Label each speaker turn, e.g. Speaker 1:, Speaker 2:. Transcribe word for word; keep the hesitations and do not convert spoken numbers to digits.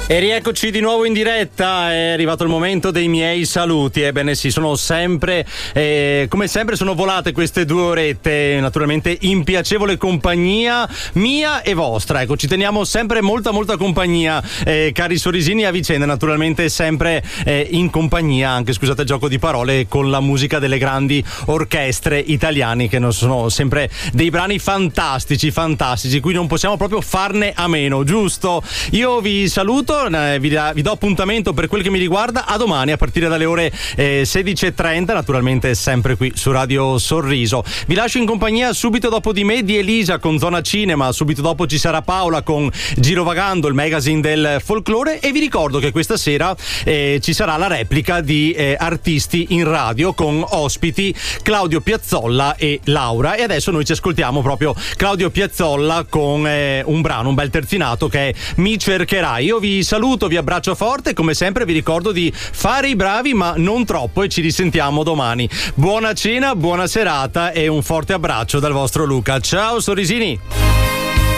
Speaker 1: E rieccoci di nuovo in diretta, è arrivato il momento dei miei saluti. Ebbene sì, sono sempre, eh, come sempre sono volate queste due orette, naturalmente in piacevole compagnia mia e vostra. Ecco, ci teniamo sempre molta molta compagnia, eh, cari sorrisini a vicenda, naturalmente sempre eh, in compagnia, anche scusate il gioco di parole, con la musica delle grandi orchestre italiane, che non sono sempre dei brani fantastici, fantastici, qui non possiamo proprio farne a meno, giusto? Io vi saluto. Vi, da, vi do appuntamento per quel che mi riguarda a domani a partire dalle ore eh, sedici e trenta, naturalmente sempre qui su Radio Sorriso. Vi lascio in compagnia subito dopo di me di Elisa con Zona Cinema, subito dopo ci sarà Paola con Girovagando, il magazine del folklore, e vi ricordo che questa sera eh, ci sarà la replica di eh, Artisti in Radio con ospiti Claudio Piazzolla e Laura, e adesso noi ci ascoltiamo proprio Claudio Piazzolla con eh, un brano, un bel terzinato che è Mi cercherai. Io vi saluto, vi abbraccio forte, come sempre vi ricordo di fare i bravi ma non troppo, e ci risentiamo domani. Buona cena, buona serata e un forte abbraccio dal vostro Luca. Ciao sorrisini.